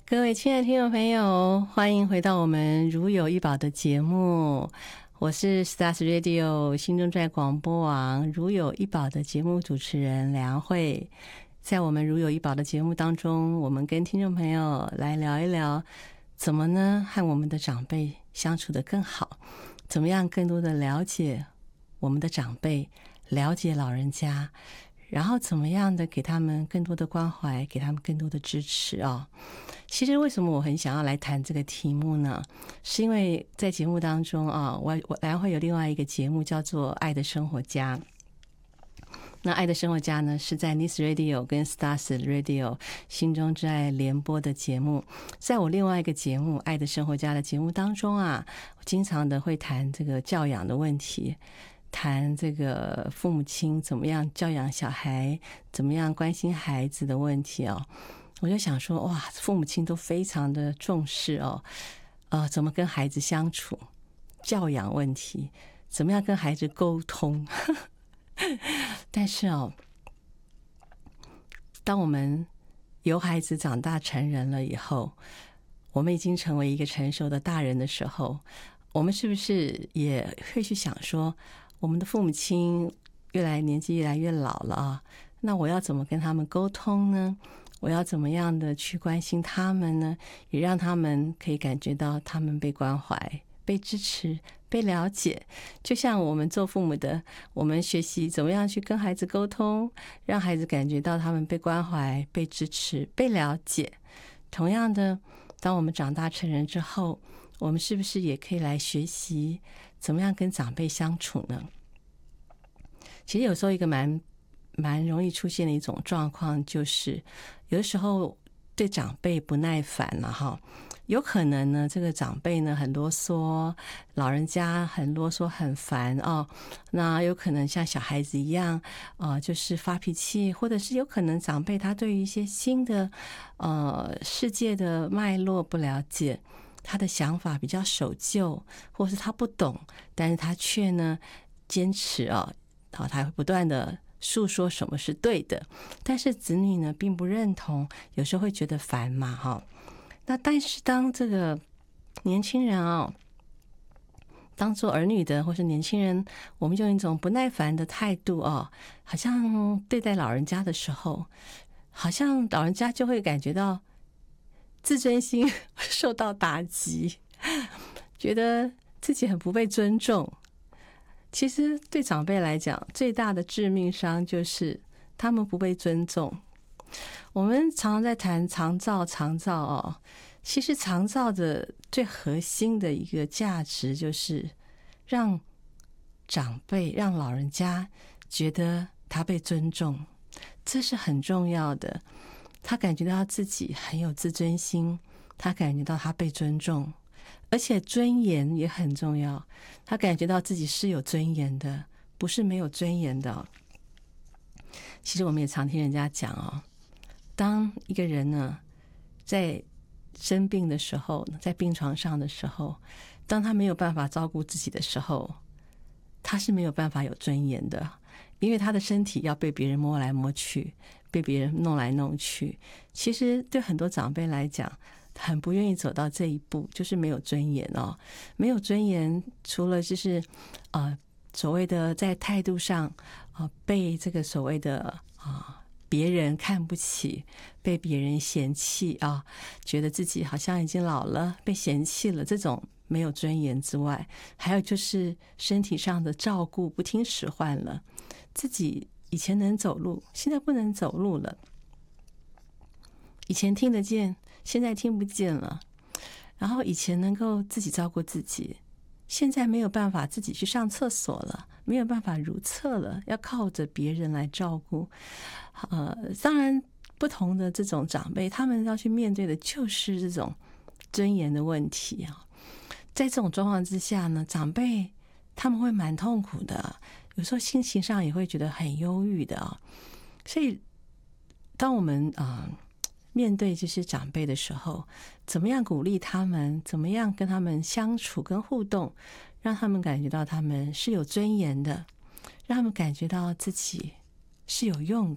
各位亲爱的听众朋友，欢迎回到我们如有一宝的节目，我是 Stars Radio 心中在广播网如有一宝的节目主持人梁慧。在我们如有一宝的节目当中，我们跟听众朋友来聊一聊怎么呢和我们的长辈相处得更好，怎么样更多的了解我们的长辈，了解老人家，然后怎么样的给他们更多的关怀，给他们更多的支持哦。其实为什么我很想要来谈这个题目呢？是因为在节目当中啊，我还会有另外一个节目叫做《爱的生活家》。那《爱的生活家》呢，是在 Nis Radio 跟 Stars Radio 心中之爱联播的节目。在我另外一个节目《爱的生活家》的节目当中啊，我经常的会谈这个教养的问题，谈这个父母亲怎么样教养小孩，怎么样关心孩子的问题哦。我就想说，哇，父母亲都非常的重视哦，怎么跟孩子相处，教养问题，怎么样跟孩子沟通。但是哦，当我们由孩子长大成人了以后，我们已经成为一个成熟的大人的时候，我们是不是也会去想说，我们的父母亲年纪越来越老了啊，那我要怎么跟他们沟通呢？我要怎么样的去关心他们呢？也让他们可以感觉到他们被关怀、被支持、被了解。就像我们做父母的，我们学习怎么样去跟孩子沟通，让孩子感觉到他们被关怀、被支持、被了解。同样的，当我们长大成人之后，我们是不是也可以来学习怎么样跟长辈相处呢？其实有时候一个蛮容易出现的一种状况，就是有的时候对长辈不耐烦了哈，有可能呢这个长辈呢很啰嗦，老人家很啰嗦很烦哦，那有可能像小孩子一样就是发脾气，或者是有可能长辈他对于一些新的世界的脉络不了解，他的想法比较守旧，或是他不懂，但是他却呢坚持他会不断的诉说什么是对的，但是子女呢并不认同，有时候会觉得烦嘛哈。那但是当这个年轻人当做儿女的或是年轻人，我们用一种不耐烦的态度好像对待老人家的时候，好像老人家就会感觉到自尊心受到打击，觉得自己很不被尊重。其实对长辈来讲，最大的致命伤就是他们不被尊重。我们常常在谈长照其实长照的最核心的一个价值就是让长辈、让老人家觉得他被尊重，这是很重要的。他感觉到自己很有自尊心，他感觉到他被尊重，而且尊严也很重要，他感觉到自己是有尊严的，不是没有尊严的。其实我们也常听人家讲当一个人呢在生病的时候，在病床上的时候，当他没有办法照顾自己的时候，他是没有办法有尊严的，因为他的身体要被别人摸来摸去，被别人弄来弄去。其实对很多长辈来讲，很不愿意走到这一步，就是没有尊严没有尊严，除了就是所谓的在态度上被这个所谓的别人看不起，被别人嫌弃觉得自己好像已经老了，被嫌弃了，这种没有尊严之外，还有就是身体上的照顾不听使唤了，自己以前能走路，现在不能走路了，以前听得见，现在听不见了，然后以前能够自己照顾自己，现在没有办法自己去上厕所了，没有办法如厕了，要靠着别人来照顾。当然不同的这种长辈，他们要去面对的就是这种尊严的问题在这种状况之下呢，长辈他们会蛮痛苦的，有时候心情上也会觉得很忧郁的所以当我们面对这些长辈的时候，怎么样鼓励他们，怎么样跟他们相处跟互动，让他们感觉到他们是有尊严的，让他们感觉到自己是有用的，